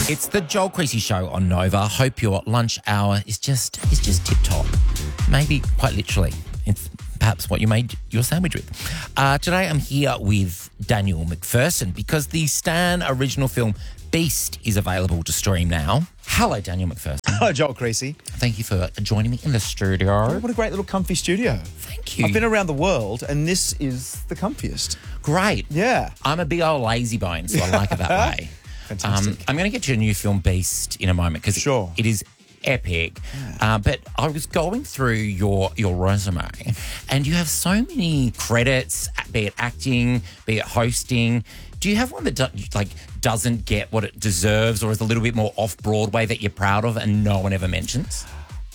It's the Joel Creasy Show on Nova. Hope your lunch hour is just tip-top. Maybe quite literally. It's perhaps what you made your sandwich with. Today I'm here with Daniel McPherson because the Stan original film Beast is available to stream now. Hello, Daniel McPherson. Hello, Joel Creasy. Thank you for joining me in the studio. What a great little comfy studio. Thank you. I've been around the world and this is the comfiest. Great. Yeah. I'm a big old lazy bone, so I like it that way. Fantastic. I'm going to get to a new film, Beast, in a moment because Sure. it is epic. But I was going through your resume and you have so many credits, be it acting, be it hosting. Do you have one that doesn't get what it deserves or is a little bit more off-Broadway that you're proud of and no one ever mentions?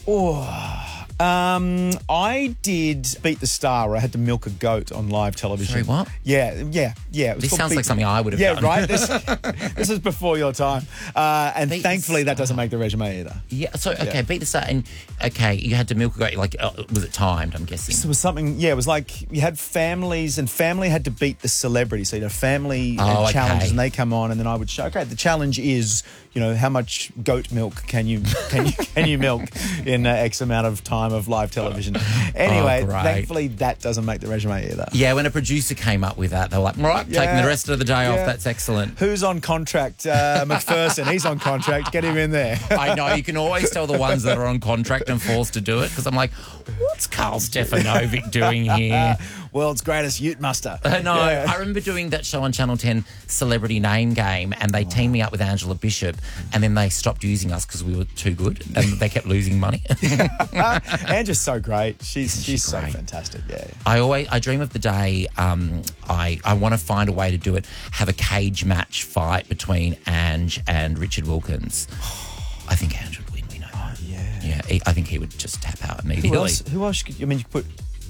I did Beat the Star where I had to milk a goat on live television. Sorry, what? Yeah. It was This called sounds like something I would have Yeah, done. right? This is before your time. And Beat the thankfully that doesn't make the resume either. Yeah, so, okay, Beat the Star. And, okay, you had to milk a goat, was it timed, I'm guessing? So it was something, it was like you had families and family had to beat the celebrity. So, family and challenges and they come on and then I would show, okay, the challenge is, how much goat milk can you milk in X amount of time of live television. Anyway, thankfully that doesn't make the resume either. Yeah, when a producer came up with that, they were like, right, taking the rest of the day off, that's excellent. Who's on contract? McPherson, he's on contract, get him in there. I know, you can always tell the ones that are on contract and forced to do it because I'm like, what's Carl Stefanovic doing here? World's greatest Ute Muster. No, I remember doing that show on Channel 10, Celebrity Name Game, and they teamed me up with Angela Bishop, and then they stopped using us because we were too good, and they kept losing money. Angela's so great. She's so great. Fantastic. Yeah. I dream of the day. I want to find a way to do it. Have a cage match fight between Ange and Richard Wilkins. I think Ange would win. We know. Oh yeah. Yeah, I think he would just tap out immediately. Who else could you put?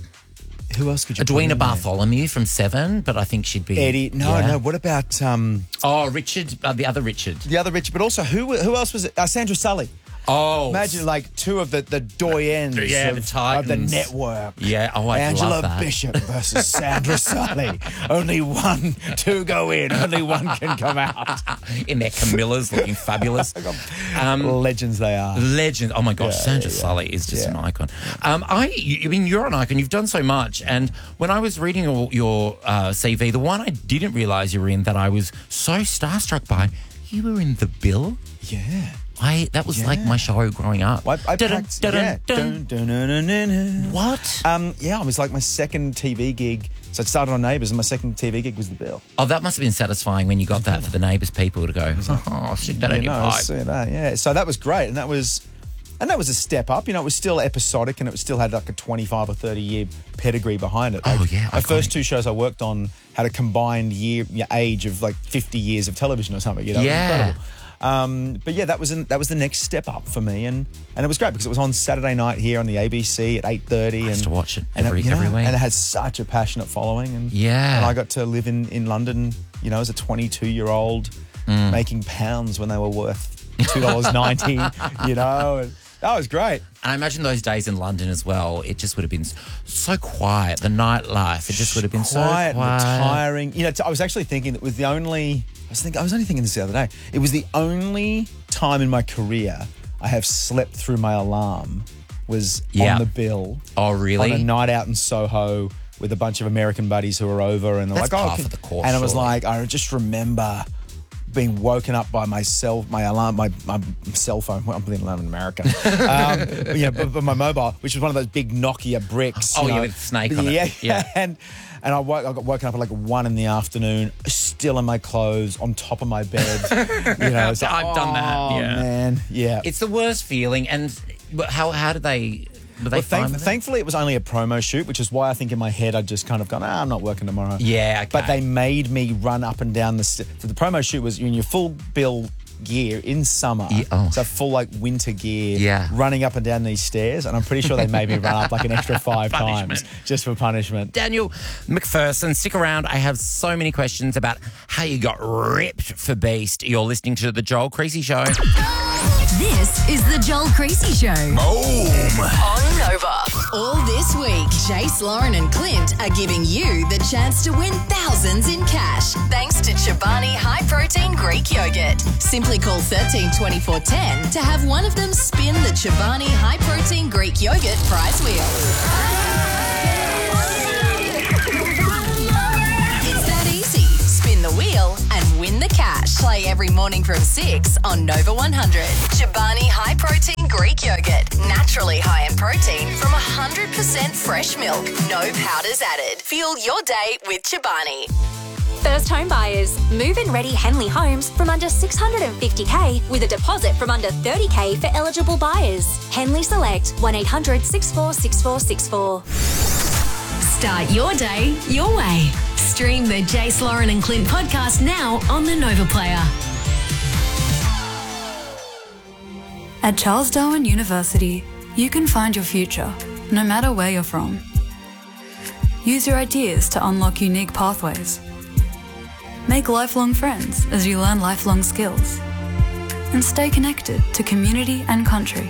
Who else could you put Edwina in there? Bartholomew from Seven, but I think she'd be Eddie. No. What about Richard, the other Richard. the other Richard? But also who else was it? Sandra Sully. Oh, Imagine like two of the doyens the of the Titans. network. Yeah, I Angela love that. Bishop versus Sandra Sully. Only two go in, only one can come out. In their Camillas, looking fabulous. Legends they are. Legend. Oh my gosh, Sandra Sully is just an icon. You're an icon. You've done so much. And when I was reading your CV, the one I didn't realise you were in that I was so starstruck by, you were in The Bill. Yeah. That was like my show growing up. I practiced. What? It was like my second TV gig. So I started on Neighbours and my second TV gig was The Bill. Oh, that must have been satisfying when you got that for the Neighbours people to go, oh, stick that in your pipe. So that was great. And that was a step up. It was still episodic and it still had like a 25 or 30 year pedigree behind it. My first two shows I worked on had a combined age of like 50 years of television or something. It was incredible. That was the next step up for me, and it was great because it was on Saturday night here on the ABC at 8:30. I used to watch it every every week, and it had such a passionate following, and I got to live in London, as a 22-year-old making pounds when they were worth $2.90, and that was great. And I imagine those days in London as well, it just would have been so quiet. The nightlife, it just would have been so quiet. Tiring. I was actually thinking that was the only... I was only thinking this the other day. It was the only time in my career I have slept through my alarm was on The Bill. Oh, really? On a night out in Soho with a bunch of American buddies who were over, and they're That's like, part of the course, and I was surely. like, I just remember being woken up by my cell phone. Well, I'm living in America. But my mobile, which was one of those big Nokia bricks. Oh, with a snake on it. Yeah. And I got woken up at like 1 p.m, still in my clothes, on top of my bed. It's like, I've done that. Oh, Yeah, man. Yeah. it's the worst feeling. And how did they? Were they fine with it? Thankfully, it was only a promo shoot, which is why I think in my head I'd just kind of gone, I'm not working tomorrow. Yeah, okay. But they made me run up and down so the promo shoot was in your full bill gear in summer. So full like winter gear, running up and down these stairs, and I'm pretty sure they made me run up like an extra 5 times just for punishment. Daniel McPherson, stick around. I have so many questions about how you got ripped for Beast. You're listening to The Joel Creasy Show. This is The Joel Creasy Show. Boom! On Nova. All this week, Chase, Lauren and Clint are giving you the chance to win thousands in cash thanks to Chobani High Protein Greek Yogurt. Simply call 13 24 10 to have one of them spin the Chobani High Protein Greek Yogurt prize wheel. It's that easy. Spin the wheel and win the cash. Play every morning from 6 on Nova 100. Chobani High Protein Greek Yogurt. Naturally high in protein from 100% fresh milk. No powders added. Fuel your day with Chobani. First home buyers, move-in ready Henley Homes from under $650K with a deposit from under $30K for eligible buyers. Henley Select 1800 64 6464. Start your day your way. Stream the Jace, Lauren and Clint podcast now on the Nova Player. At Charles Darwin University, you can find your future, no matter where you're from. Use your ideas to unlock unique pathways. Make lifelong friends as you learn lifelong skills. And stay connected to community and country.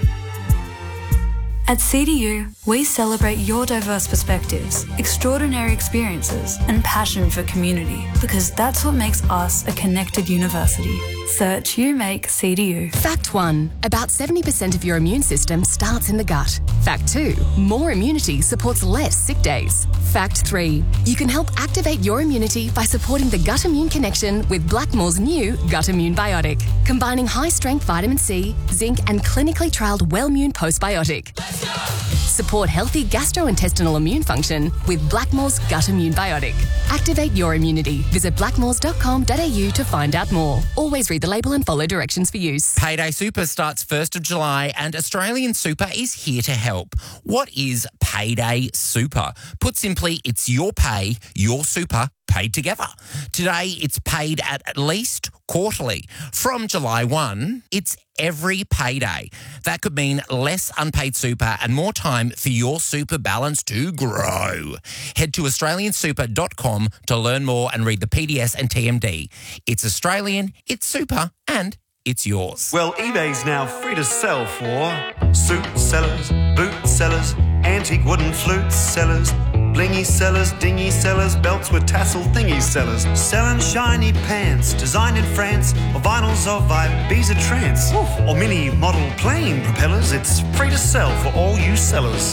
At CDU, we celebrate your diverse perspectives, extraordinary experiences, and passion for community, because that's what makes us a connected university. Search You Make CDU. Fact 1. About 70% of your immune system starts in the gut. Fact 2. More immunity supports less sick days. Fact 3. You can help activate your immunity by supporting the gut immune connection with Blackmore's new Gut Immune Biotic, combining high-strength vitamin C, zinc, and clinically trialled Wellmune Postbiotic. Support healthy gastrointestinal immune function with Blackmore's Gut Immune Biotic. Activate your immunity. Visit blackmores.com.au to find out more. Always read the label and follow directions for use. Payday Super starts 1st of July and Australian Super is here to help. What is Payday Super? Put simply, it's your pay, your super, paid together. Today, it's paid at least quarterly. From July 1, it's every payday. That could mean less unpaid super and more time for your super balance to grow. Head to australiansuper.com to learn more and read the PDS and TMD. It's Australian, it's super, and it's yours. Well, eBay's now free to sell for suit sellers, boot sellers, antique wooden flute sellers, blingy sellers, dingy sellers, belts with tassel thingy sellers, selling shiny pants designed in France, or vinyls of Ibiza trance, or mini model plane propellers. It's free to sell for all you sellers.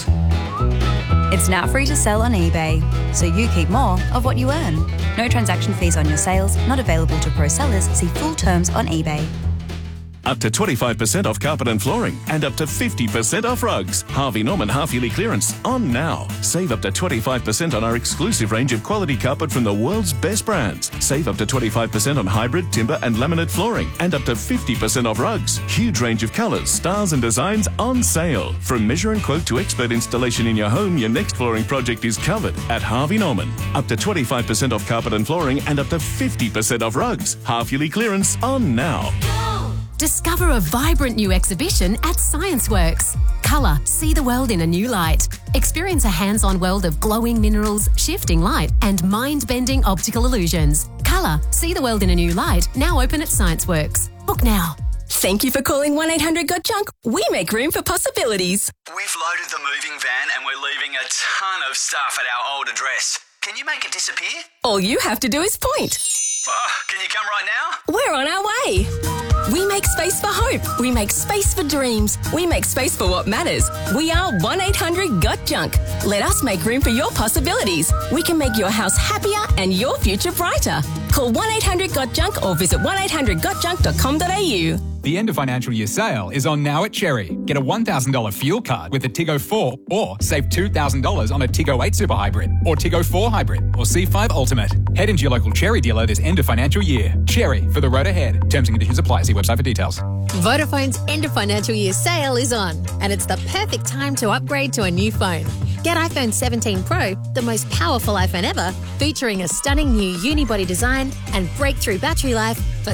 It's now free to sell on eBay, so you keep more of what you earn. No transaction fees on your sales, not available to pro sellers. See full terms on eBay. Up to 25% off carpet and flooring and up to 50% off rugs. Harvey Norman half-yearly clearance on now. Save up to 25% on our exclusive range of quality carpet from the world's best brands. Save up to 25% on hybrid, timber and laminate flooring and up to 50% off rugs. Huge range of colours, styles and designs on sale. From measure and quote to expert installation in your home, your next flooring project is covered at Harvey Norman. Up to 25% off carpet and flooring and up to 50% off rugs. Half-yearly clearance on now. Discover a vibrant new exhibition at ScienceWorks. Colour, see the world in a new light. Experience a hands-on world of glowing minerals, shifting light, and mind-bending optical illusions. Colour, see the world in a new light, now open at ScienceWorks. Book now. Thank you for calling 1-800-GOT-JUNK. We make room for possibilities. We've loaded the moving van and we're leaving a ton of stuff at our old address. Can you make it disappear? All you have to do is point. Can you come right now? We're on our way. We make space for hope. We make space for dreams. We make space for what matters. We are 1-800-GOT-JUNK. Let us make room for your possibilities. We can make your house happier and your future brighter. Call 1-800-GOT-JUNK or visit 1-800-GOT-JUNK.com.au. The end of financial year sale is on now at Cherry. Get a $1,000 fuel card with a Tiggo 4 or save $2,000 on a Tiggo 8 Super Hybrid or Tiggo 4 Hybrid or C5 Ultimate. Head into your local Cherry dealer this end of financial year. Cherry, for the road ahead. Terms and conditions apply. See website for details. Vodafone's end of financial year sale is on, and it's the perfect time to upgrade to a new phone. Get iPhone 17 Pro, the most powerful iPhone ever, featuring a stunning new unibody design and breakthrough battery life for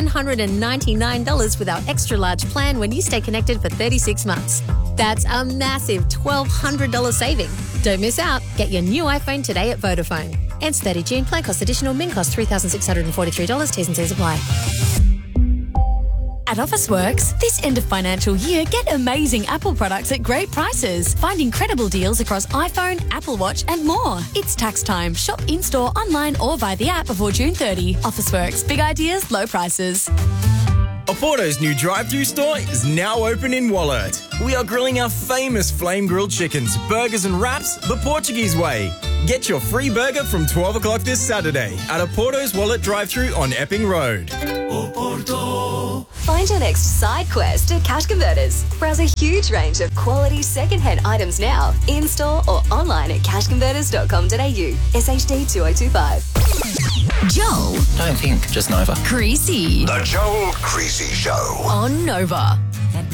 $799 with our extra large plan when you stay connected for 36 months. That's a massive $1,200 saving. Don't miss out. Get your new iPhone today at Vodafone. Ends 30 June. Plan cost additional. Min cost $3,643. T's and C's apply. At Officeworks, this end of financial year, get amazing Apple products at great prices. Find incredible deals across iPhone, Apple Watch and more. It's tax time. Shop in-store, online or via the app before June 30. Officeworks. Big ideas, low prices. Oporto's new drive-thru store is now open in Wollert. We are grilling our famous flame grilled chickens, burgers and wraps the Portuguese way. Get your free burger from 12 o'clock this Saturday at Oporto's Wollert drive-thru on Epping Road. Oporto. Find your next side quest at Cash Converters. Browse a huge range of quality second-hand items now, in-store or online at cashconverters.com.au. SHD 2025. Joel. Don't think, just Nova. Creasy. The Joel Creasy Show. On Nova.